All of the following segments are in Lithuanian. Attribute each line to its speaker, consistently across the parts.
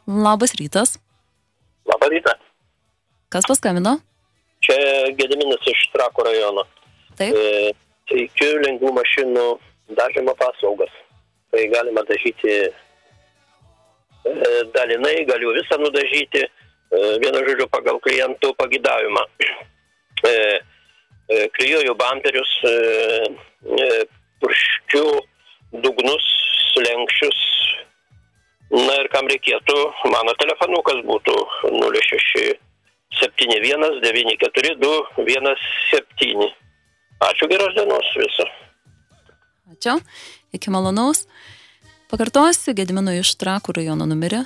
Speaker 1: Labas rytas.
Speaker 2: Labą rytą.
Speaker 1: Kas paskambino?
Speaker 2: Čia Gediminas iš Trakų rajono.
Speaker 1: Taip.
Speaker 2: Teikiu lengvų mašinų dažymo paslaugas. Tai galima dažyti dalinai, galiu visą nudažyti, vienu žodžiu pagal klientų pagidavimą. Klijuoju bamperius, purškiu dugnus, slenkščius. Na ir kam reikėtų, mano telefonukas būtų 0671942217. Ačiū, geros dienos viso.
Speaker 1: Ačiū, iki malonaus. Pakartosiu Gedimino iš Trakų rajono numerį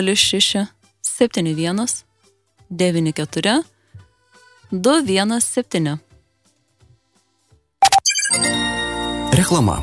Speaker 1: 0671942217.
Speaker 3: Reklama.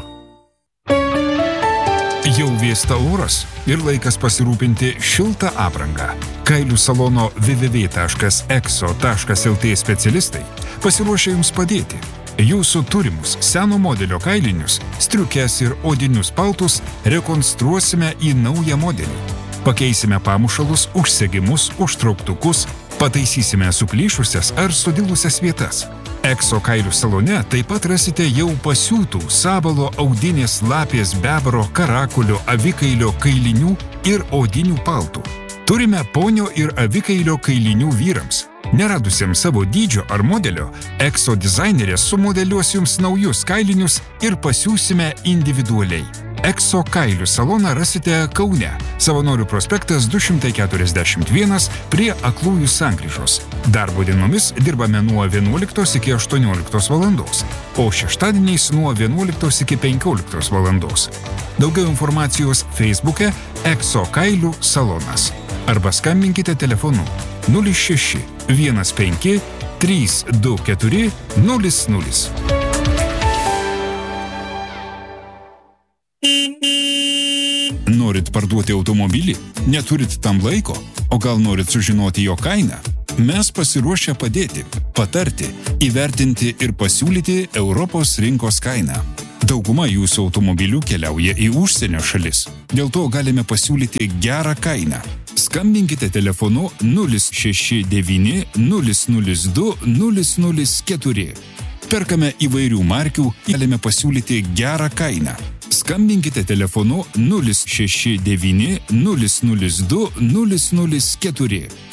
Speaker 4: Jau vėsta oras ir laikas pasirūpinti šiltą aprangą. Kailių salono www.exo.lt specialistai pasiruošia jums padėti. Jūsų turimus seno modelio kailinius, striukes ir odinius paltus rekonstruosime į naują modelį. Pakeisime pamušalus, užsegimus, užtrauktukus, pataisysime suplyšusias ar sudilusias vietas. Exo kailių salone taip pat rasite jau pasiūtų sabalo, audinės, lapės, bebro, karakulio, avikailio kailinių ir odinių paltų. Turime ponio ir avikailio kailinių vyrams. Neradusiems savo dydžio ar modelio, Exo dizainerės sumodeliuos jums naujus kailinius ir pasiūsime individualiai. Exo kailių saloną rasite Kaune, Savanorių prospektas 241 prie Aklųjų sankryžos. Darbo dienomis dirbame nuo 11 iki 18 valandos, o šeštadieniais nuo 11 iki 15 valandos. Daugiau informacijos Facebook'e Exo kailių salonas. Arba skambinkite telefonu 06 15 324 00. Norit parduoti automobilį? Neturit tam laiko? O gal norit sužinoti jo kainą? Mes pasiruošę padėti, patarti, įvertinti ir pasiūlyti Europos rinkos kainą. Dauguma jūsų automobilių keliauja į užsienio šalis. Dėl to galime pasiūlyti gerą kainą. Skambinkite telefonu 069 002 004. Perkame įvairių markių, galime pasiūlyti gerą kainą. Skambinkite telefonu 069 002 004.